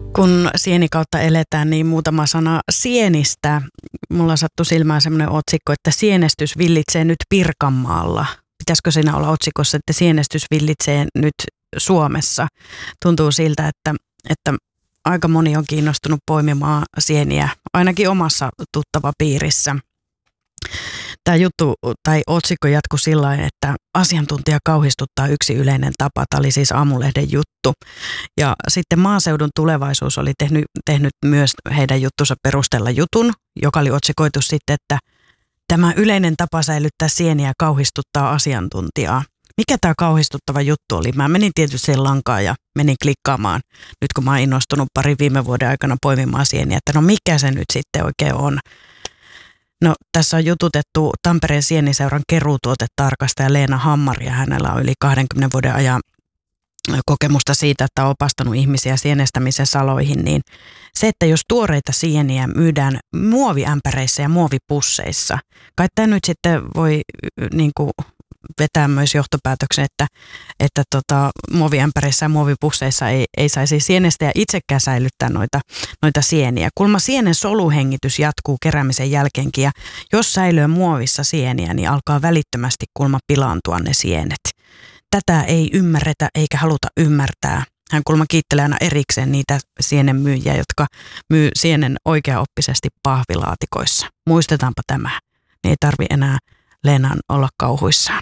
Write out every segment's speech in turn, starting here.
Kun sienikautta eletään, niin muutama sana sienistä. Mulla sattui silmään semmoinen otsikko, että sienestys villitsee nyt Pirkanmaalla. Pitäisikö siinä olla otsikossa, että sienestys villitsee nyt Suomessa? Tuntuu siltä, että aika moni on kiinnostunut poimimaan sieniä, ainakin omassa tuttavapiirissä. Tämä juttu tai otsikko jatkui sillä tavalla, että asiantuntija kauhistuttaa yksi yleinen tapa. Tämä oli siis Aamulehden juttu. Ja sitten Maaseudun Tulevaisuus oli tehnyt myös heidän juttunsa perusteella jutun, joka oli otsikoitu sitten, että tämä yleinen tapa säilyttää sieniä kauhistuttaa asiantuntijaa. Mikä tämä kauhistuttava juttu oli? Mä menin tietysti sen lankaan ja menin klikkaamaan, nyt kun mä oon innostunut viime vuoden aikana poimimaan sieniä, että no mikä se nyt sitten oikein on. No tässä on jututettu Tampereen Sieniseuran keruutuotetarkastaja Leena Hammaria. Hänellä on yli 20 vuoden ajan kokemusta siitä, että on opastanut ihmisiä sienestämisen saloihin, niin se, että jos tuoreita sieniä myydään muoviämpäreissä ja muovipusseissa, kai tämä nyt sitten voi niin kuin vetää myös johtopäätöksen, että muoviämpäreissä ja muovipusseissa ei saisi sienestä ja itsekään säilyttää noita sieniä. Kulma sienen soluhengitys jatkuu keräämisen jälkeenkin ja jos säilyy muovissa sieniä, niin alkaa välittömästi kulma pilaantua ne sienet. Tätä ei ymmärretä eikä haluta ymmärtää. Hän kulma kiittelee aina erikseen niitä sienenmyyjiä, jotka myy sienen oikeaoppisesti pahvilaatikoissa. Muistetaanpa tämä, niin ei tarvi enää Leenan olla kauhuissaan.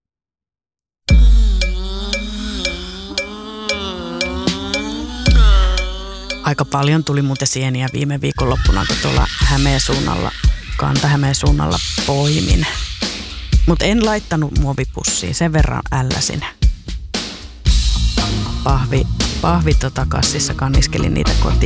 Aika paljon tuli muuten sieniä viime viikonloppuna, kun tuolla Kanta-Hämeen suunnalla poimin. Mutta en laittanut muovipussiin, sen verran älläsin. Kassissa kanniskelin niitä kotiin.